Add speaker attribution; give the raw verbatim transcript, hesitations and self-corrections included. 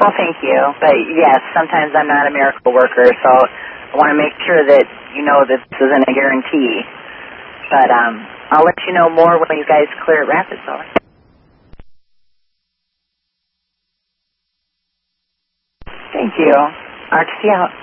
Speaker 1: Well, thank you. But, yes, sometimes I'm not a miracle worker, so I want to make sure that you know that this isn't a guarantee. But um, I'll let you know more when you guys clear at Rapids, though. Thank you. R T C out.